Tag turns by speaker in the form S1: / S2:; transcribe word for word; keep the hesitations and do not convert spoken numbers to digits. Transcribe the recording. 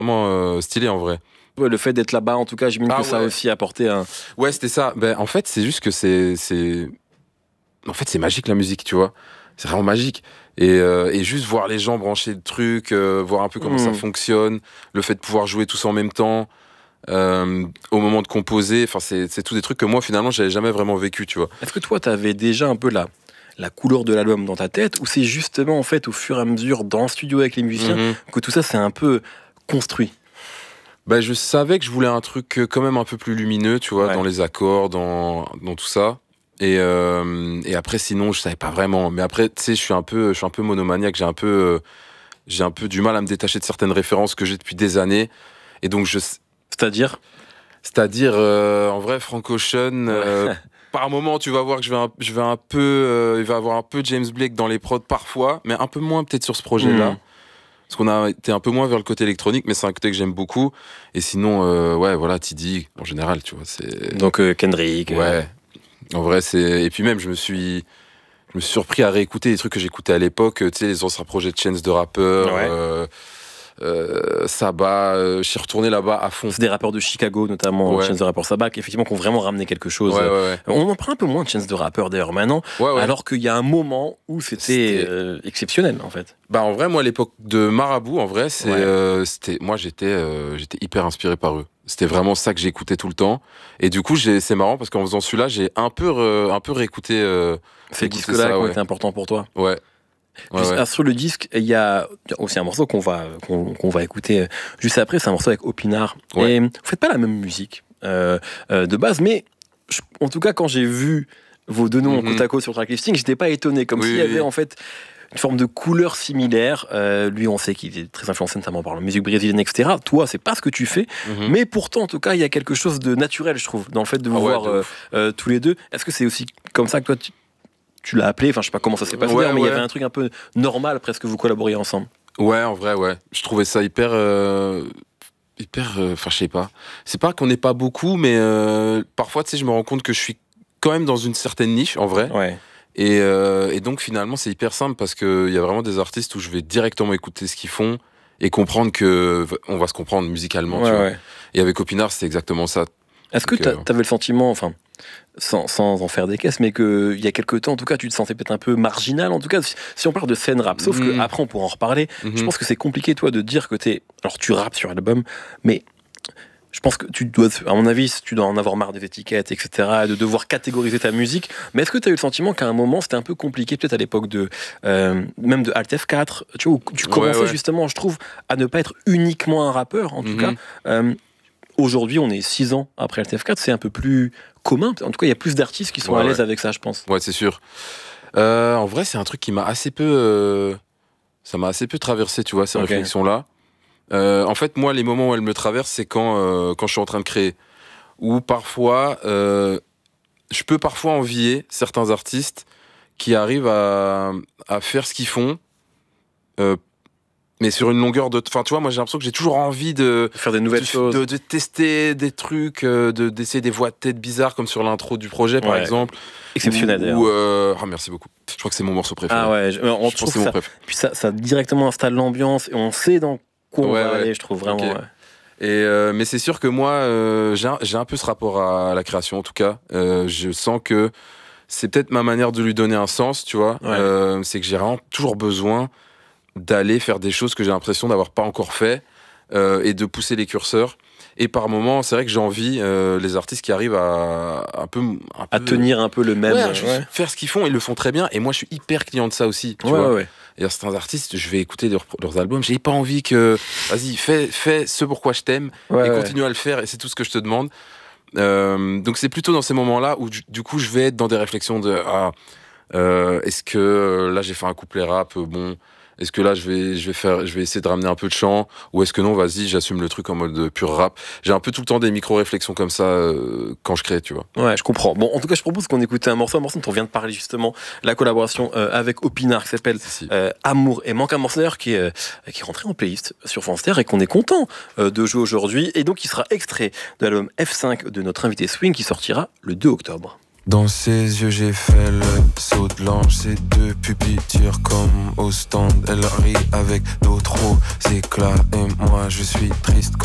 S1: vraiment euh, stylé en vrai.
S2: Ouais, le fait d'être là-bas, en tout cas, j'imagine
S1: Ah
S2: que ça a
S1: ouais.
S2: aussi apporté un...
S1: Ouais, c'était ça. Ben, en fait, c'est juste que c'est, c'est... En fait, c'est magique, la musique, tu vois. C'est vraiment magique. Et, euh, et juste voir les gens brancher le truc, euh, voir un peu comment ça
S2: Hmm.
S1: fonctionne, le fait de pouvoir jouer tous en même temps, euh, au moment de composer, enfin, c'est, c'est tous des trucs que moi, finalement, j'avais jamais vraiment vécu, tu vois.
S2: Est-ce que toi, t'avais déjà un peu la, la couleur de l'album dans ta tête, ou c'est justement, en fait, au fur et à mesure, dans le studio avec les musiciens,
S1: Mhm.
S2: que tout ça, c'est un peu construit?
S1: Ben, je savais que je voulais un truc euh, quand même un peu plus lumineux, tu vois,
S2: Ouais.
S1: dans les accords, dans, dans tout ça. Et, euh, et après, sinon, je savais pas vraiment. Mais après, tu sais, je suis un peu, je suis un peu monomaniaque. J'ai un peu, euh, j'ai un peu du mal à me détacher de certaines références que j'ai depuis des années. Et donc, je,
S2: C'est-à-dire?
S1: c'est-à-dire, euh, en vrai, Frank Ocean. Euh,
S2: Ouais.
S1: par moment, tu vas voir que je vais, un, je vais un peu, euh, il va avoir un peu James Blake dans les prods parfois, mais un peu moins peut-être sur ce projet-là.
S2: Hmm.
S1: Parce qu'on a été un peu moins vers le côté électronique, mais c'est un côté que j'aime beaucoup. Et sinon, euh, ouais, voilà, T D, en général, tu vois, c'est...
S2: Donc, euh, Kendrick. euh,
S1: Ouais, en vrai, c'est... Et puis même, je me suis... Je me suis surpris à réécouter les trucs que j'écoutais à l'époque, tu sais, les anciens projets de Chance de rappeurs,
S2: Ouais.
S1: euh, euh, Saba, euh, je suis retourné là-bas à fond.
S2: C'est des rappeurs de Chicago, notamment
S1: Ouais.
S2: Chance the Rapper Sabak, effectivement, qui ont vraiment ramené quelque chose.
S1: Ouais, ouais, ouais.
S2: On en prend un peu moins de Chance de rappeurs d'ailleurs maintenant,
S1: Ouais, ouais.
S2: alors qu'il y a un moment où c'était,
S1: C'était-
S2: euh, exceptionnel en fait.
S1: Bah, en vrai, moi, à l'époque de Marabout, en vrai, c'est,
S2: Ouais.
S1: euh, c'était, moi, j'étais, euh, j'étais hyper inspiré par eux. C'était vraiment ça que j'écoutais tout le temps. Et du coup, j'ai, c'est marrant parce qu'en faisant celui-là, j'ai un peu, re- un peu réécouté. Euh,
S2: Ces
S1: écouté
S2: disques-là
S1: ça,
S2: qui ont
S1: ouais.
S2: été importants pour toi.
S1: Ouais. Ouais,
S2: Juste,
S1: ouais.
S2: ah, sur le disque, il y a aussi un morceau qu'on va, qu'on, qu'on va écouter juste après, c'est un morceau avec Opinard.
S1: Ouais.
S2: Et vous faites pas la même musique euh, euh, de base, mais je- en tout cas, quand j'ai vu vos deux noms
S1: Mhm.
S2: côte à côte sur le tracklisting, j'étais pas étonné, comme
S1: Oui,
S2: s'il y
S1: oui,
S2: avait
S1: oui.
S2: en fait une forme de couleur similaire. Euh, lui, on sait qu'il est très influencé notamment par la musique brésilienne, et cetera. Toi, c'est pas ce que tu fais,
S1: Mhm.
S2: mais pourtant, en tout cas, il y a quelque chose de naturel, je trouve, dans le fait de vous
S1: Ah ouais,
S2: voir
S1: de
S2: euh,
S1: ouf.
S2: euh, tous les deux. Est-ce que c'est aussi comme ça que toi, tu, tu l'as appelé? Enfin, je sais pas comment ça s'est passé,
S1: Ouais,
S2: d'ailleurs, mais il y
S1: ouais.
S2: avait un truc un peu normal, presque, vous collaboriez ensemble.
S1: Ouais, en vrai, ouais. Je trouvais ça hyper. euh, hyper. euh, Enfin, je sais pas. C'est pas qu'on n'est pas beaucoup, mais euh, parfois, tu sais, je me rends compte que je suis quand même dans une certaine niche, en vrai.
S2: Ouais.
S1: Et, euh, et donc, finalement, c'est hyper simple parce qu'il y a vraiment des artistes où je vais directement écouter ce qu'ils font et comprendre que on va se comprendre musicalement,
S2: Ouais,
S1: tu vois.
S2: ouais.
S1: Et avec Opinard, c'est exactement ça.
S2: Est-ce que
S1: Donc,
S2: t'a-
S1: euh,
S2: t'avais le sentiment, enfin, sans, sans en faire des caisses, mais qu'il y a quelques temps, en tout cas, tu te sentais peut-être un peu marginal, en tout cas, si, si on parle de scène rap, sauf que
S1: Mhm.
S2: après on pourra en reparler,
S1: Mhm.
S2: je pense que c'est compliqué, toi, de dire que t'es... Alors, tu rappes sur l'album, mais je pense que tu dois, à mon avis, tu dois en avoir marre des étiquettes, et cetera, et de devoir catégoriser ta musique, mais est-ce que tu as eu le sentiment qu'à un moment, c'était un peu compliqué, peut-être à l'époque de... euh, même de Alt F quatre, tu vois, où tu commençais
S1: ouais.
S2: justement, je trouve, à ne pas être uniquement un rappeur, en tout
S1: Mhm.
S2: cas. Euh, Aujourd'hui, on est six ans après Alt F quatre, c'est un peu plus commun. En tout cas, il y a plus d'artistes qui sont
S1: Ouais,
S2: à l'aise
S1: ouais.
S2: avec ça, je pense.
S1: Ouais, c'est sûr. Euh, en vrai, c'est un truc qui m'a assez peu. euh, Ça m'a assez peu traversé, tu vois, ces
S2: Ok.
S1: réflexions-là. Euh, en fait, moi, les moments où elles me traversent, c'est quand, euh, quand je suis en train de créer. Ou parfois, euh, je peux parfois envier certains artistes qui arrivent à, à faire ce qu'ils font, euh, mais sur une longueur de... Enfin, tu vois, moi, j'ai l'impression que j'ai toujours envie de,
S2: Faire des nouvelles
S1: de,
S2: choses.
S1: de- de tester des trucs, euh, de, d'essayer des voix de tête bizarres, comme sur l'intro du projet, par
S2: Ouais.
S1: exemple.
S2: Exceptionnel,
S1: Ou-
S2: d'ailleurs.
S1: ou, euh, Ah, merci beaucoup. Je crois que c'est mon morceau préféré.
S2: Ah ouais, je, on
S1: je
S2: trouve
S1: pense que c'est
S2: que
S1: mon
S2: ça,
S1: préféré.
S2: puis ça, ça directement installe l'ambiance et on sait dans quoi on
S1: Ouais,
S2: va
S1: ouais.
S2: aller, je trouve vraiment.
S1: Ok.
S2: Ouais.
S1: Et euh, mais c'est sûr que moi, euh, j'ai un, j'ai un peu ce rapport à la création, en tout cas. Euh, je sens que c'est peut-être ma manière de lui donner un sens, tu vois.
S2: Ouais.
S1: Euh, c'est que j'ai vraiment toujours besoin d'aller faire des choses que j'ai l'impression d'avoir pas encore fait euh, et de pousser les curseurs. Et par moments, c'est vrai que j'ai envie euh, les artistes qui arrivent à un peu, un
S2: À
S1: peu-
S2: tenir un peu le même.
S1: ouais,
S2: euh,
S1: juste
S2: ouais.
S1: faire ce qu'ils font, ils le font très bien. Et moi, je suis hyper client de ça aussi, tu
S2: Ouais,
S1: vois.
S2: ouais, ouais.
S1: Et certains artistes, je vais écouter leurs, leurs albums. J'ai pas envie que, vas-y, fais, fais ce pourquoi je t'aime
S2: Ouais,
S1: et
S2: ouais.
S1: continue à le faire. Et c'est tout ce que je te demande. Euh, donc c'est plutôt dans ces moments-là où du, du coup je vais être dans des réflexions de ah, euh, est-ce que euh, là j'ai fait un couplet rap, euh, bon. Est-ce que là je vais je vais faire je vais essayer de ramener un peu de chant ou est-ce que non, vas-y, j'assume le truc en mode pur rap. J'ai un peu tout le temps des micro réflexions comme ça euh, quand je crée, tu vois.
S2: Ouais, je comprends. Bon, en tout cas, je propose qu'on écoute un morceau, un morceau dont on vient de parler justement, la collaboration euh, avec Opinard qui s'appelle
S1: Si, si.
S2: euh, Amour et Manque, un morceau d'ailleurs qui est, euh, qui est rentré en playlist sur France Inter et qu'on est content euh, de jouer aujourd'hui. Et donc, il sera extrait de l'album F cinq de notre invité Swing qui sortira le deux octobre.
S3: Dans ses yeux j'ai fait le saut de l'ange. Ses deux pupilles tirent comme au stand. Elle rit avec d'autres éclats et moi je suis triste.